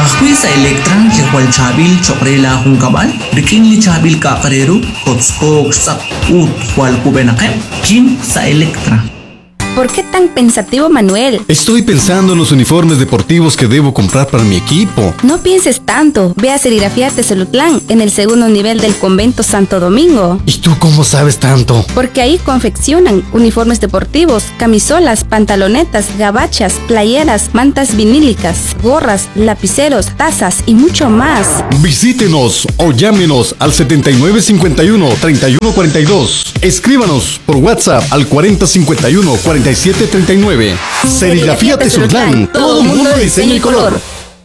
Sa Electra, Jekwal Chabil, Chokrela Hong Kabal, Riking Li Chabil Kakareru, Kotskog Sak Ut Hual Kubenakem, Kim sa Electra. ¿Por qué tan pensativo, Manuel? Estoy pensando en los uniformes deportivos que debo comprar para mi equipo. No pienses tanto. Ve a Serigrafía Tesolutlán, en el segundo nivel del convento Santo Domingo. ¿Y tú cómo sabes tanto? Porque ahí confeccionan uniformes deportivos, camisolas, pantalonetas, gabachas, playeras, mantas vinílicas, gorras, lapiceros, tazas y mucho más. Visítenos o llámenos al 7951-3142. Escríbanos por WhatsApp al 4051-4739. Serigrafía Tesolutlán, todo mundo de diseño y color.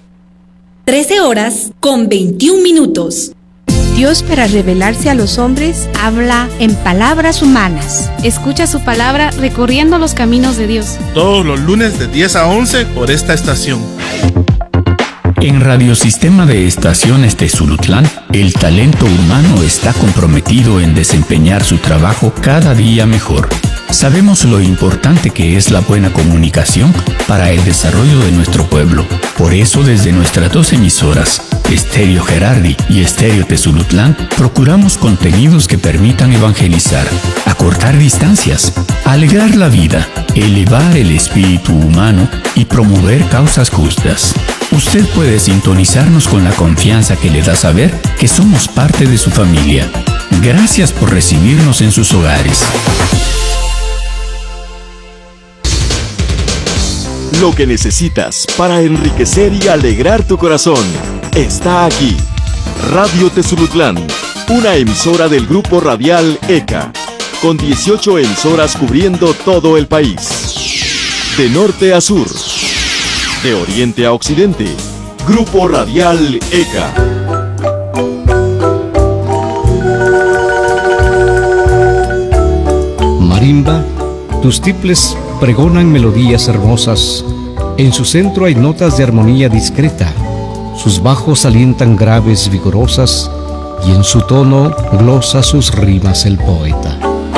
13:21. Dios, para revelarse a los hombres, habla en palabras humanas. Escucha su palabra recorriendo los caminos de Dios. Todos los lunes de 10 a 11 por esta estación. En Radiosistema de Estaciones Tesolutlán, el talento humano está comprometido en desempeñar su trabajo cada día mejor. Sabemos lo importante que es la buena comunicación para el desarrollo de nuestro pueblo. Por eso, desde nuestras dos emisoras, Estéreo Gerardi y Estéreo Tesolutlán, procuramos contenidos que permitan evangelizar, acortar distancias, alegrar la vida, elevar el espíritu humano y promover causas justas. Usted puede sintonizarnos con la confianza que le da saber que somos parte de su familia. Gracias por recibirnos en sus hogares. Lo que necesitas para enriquecer y alegrar tu corazón está aquí. Radio Tesolutlán, una emisora del grupo radial ECA, con 18 emisoras cubriendo todo el país. De norte a sur, de oriente a occidente, Grupo Radial ECA. Marimba, tus tiples pregonan melodías hermosas. En su centro hay notas de armonía discreta. Sus bajos alientan graves vigorosas y en su tono glosa sus rimas el poeta.